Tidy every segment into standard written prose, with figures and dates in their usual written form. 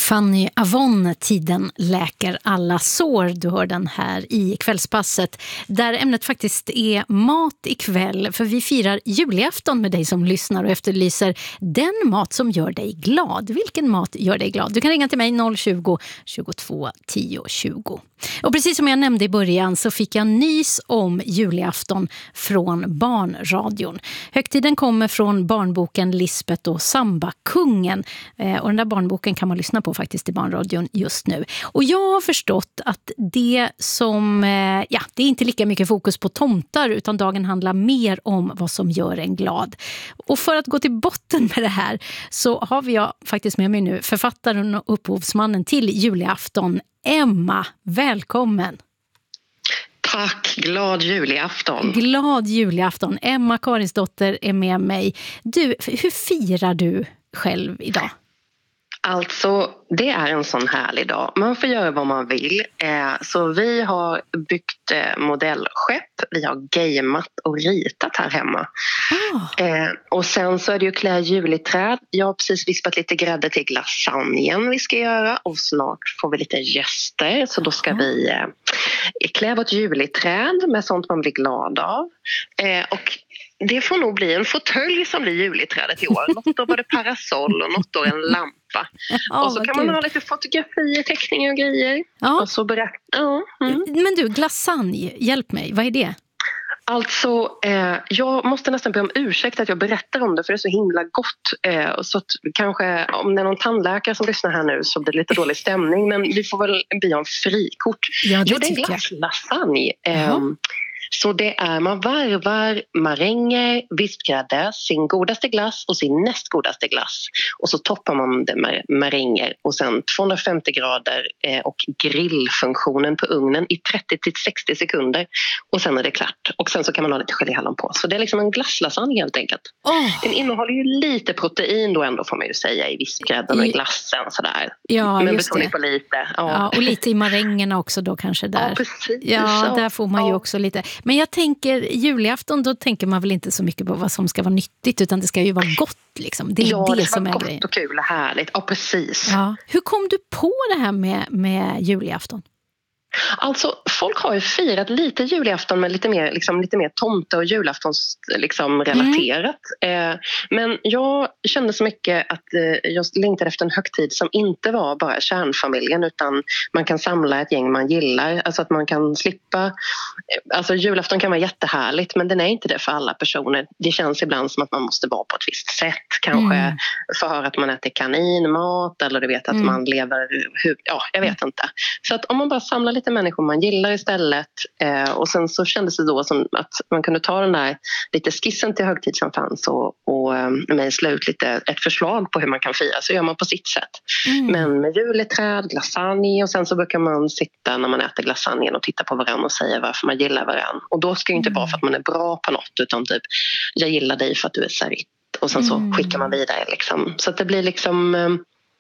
Fanny Avon, tiden läker alla sår. Du hör den här i kvällspasset där ämnet faktiskt är mat ikväll. För vi firar julafton med dig som lyssnar och efterlyser den mat som gör dig glad. Vilken mat gör dig glad? Du kan ringa till mig 020 22 10 20. Och precis som jag nämnde i början så fick jag nys om julafton från Barnradion. Högtiden kommer från barnboken Lisbeth och Sambakungen. Och den där barnboken kan man lyssna på faktiskt i Barnradion just nu. Och jag har förstått att det är inte lika mycket fokus på tomtar utan dagen handlar mer om vad som gör en glad. Och för att gå till botten med det här så har jag faktiskt med mig nu författaren och upphovsmannen till julafton, Emma. Välkommen! Tack, glad julafton. Glad julafton. Emma Karinsdotter är med mig. Du, hur firar du själv idag? Alltså, det är en sån härlig dag. Man får göra vad man vill. Så vi har byggt modellskepp. Vi har gameat och ritat här hemma. Och sen så är det ju klä juliträd. Jag har precis vispat lite grädde till lasagnen vi ska göra. Och snart får vi lite gäster. Så då ska vi klä vårt juliträd med sånt man blir glad av. Och det får nog bli en fåtölj som blir juliträdet i år. Något år var det parasoll och något år en lampa. Och så kan man ha lite fotografier, teckningar och grejer. Ja. Och så Men du, glasagne, hjälp mig. Vad är det? Alltså, jag måste nästan be om ursäkt att jag berättar om det för det är så himla gott. Så att kanske om det är någon tandläkare som lyssnar här nu så blir det lite dålig stämning. Men vi får väl be om frikort. Ja, det är glasslasagne. Så det är, man varvar maränger, vispgrädde, sin godaste glass och sin näst godaste glass. Och så toppar man det med maränger och sen 250 grader och grillfunktionen på ugnen i 30-60 sekunder. Och sen är det klart. Och sen så kan man ha lite geléhallon på. Så det är liksom en glasslasagne helt enkelt. Den innehåller ju lite protein då ändå får man ju säga i vispgrädden och i glassen sådär. Ja, men just betoning det. på lite. Ja, och lite i marängerna också då kanske där. Ja, precis. Ja, där får man ju också lite. Men jag tänker, julafton då tänker man väl inte så mycket på vad som ska vara nyttigt utan det ska ju vara gott liksom. Det är det som är grejen. Gott och kul och härligt. Ja, precis. Ja. Hur kom du på det här med julafton? Alltså, folk har ju firat lite julafton med lite mer tomte och julaftons relaterat. Men jag kände så mycket att jag längtade efter en högtid som inte var bara kärnfamiljen utan man kan samla ett gäng man gillar. Alltså att man kan slippa... Alltså julafton kan vara jättehärligt men den är inte det för alla personer. Det känns ibland som att man måste vara på ett visst sätt. Kanske få höra att man äter kaninmat eller du vet att man lever... jag vet inte. Så att om man bara samlar lite människor man gillar istället och sen så kändes det då som att man kunde ta den där lite skissen till högtid som fanns och mejsla ut lite ett förslag på hur man kan fira så gör man på sitt sätt. Men med juliträd, glasagne och sen så brukar man sitta när man äter glasagnen och titta på varandra och säga varför man gillar varandra. Och då ska det inte vara för att man är bra på något utan typ jag gillar dig för att du är säritt och sen så skickar man vidare liksom. Så att det blir liksom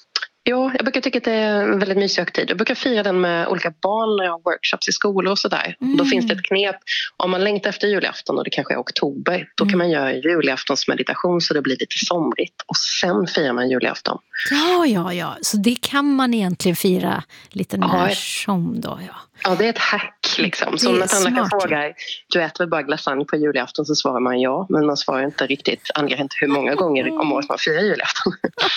ja, jag brukar tycka att det är en väldigt mysig högtid. Jag brukar fira den med olika barn när jag har workshops i skolor och sådär. Då finns det ett knep. Om man längtar efter julafton och det kanske är oktober, då kan man göra julaftonsmeditation så det blir lite somrigt. Och sen firar man julafton. Ja. Så det kan man egentligen fira lite när som då, Ja, det är ett hack liksom. Så när tandläkaren frågar, du äter väl bara glasagne på julafton så svarar man ja. Men man svarar inte riktigt, anger inte hur många gånger om året man firar julafton.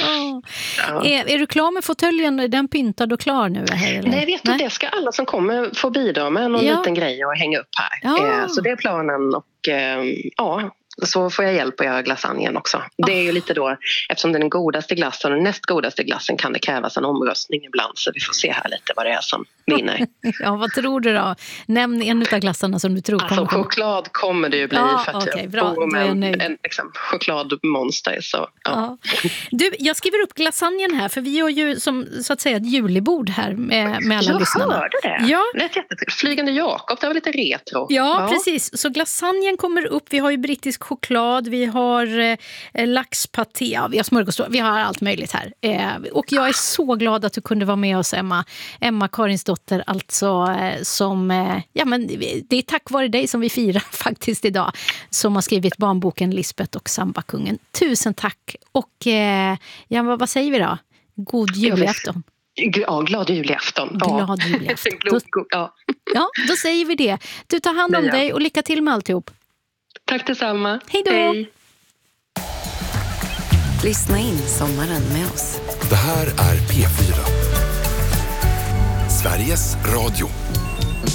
Är du klar med fåtöljen? Är den pyntad och klar nu? Eller? Nej, vet du, det ska alla som kommer få bidra med någon liten grej och hänga upp här. Så det är planen och så får jag hjälp att göra glasagnen också. Det är ju lite då, eftersom den godaste glassen och näst godaste glassen kan det krävas en omröstning ibland. Så vi får se här lite vad det är som vinner. Ja, vad tror du då? Nämn en av glassarna som du tror kommer. Alltså choklad kommer det ju bli för att jag bor med en chokladmonster. Så, Du, jag skriver upp lasagnen här för vi har ju som så att säga ett julibord här med alla lyssnarna. Jag hörde det. Ja. Det är jättetrevligt. Flygande Jakob, det var lite retro. Ja, precis. Så lasagnen kommer upp. Vi har ju brittisk choklad, vi har laxpaté, vi har smörgåstårta, vi har allt möjligt här. Och jag är så glad att du kunde vara med oss, Emma Karinsdotter, alltså som, men det är tack vare dig som vi firar faktiskt idag, som har skrivit barnboken Lisbeth och Sambakungen. Tusen tack och vad säger vi då? God julafton. Ja, glad julafton. Glad julafton. Ja, då säger vi det. Du tar hand om dig och lycka till med alltihop. Tack detsamma. Hej då. Hej. Lyssna in sommaren med oss. Det här är P4. Sveriges Radio.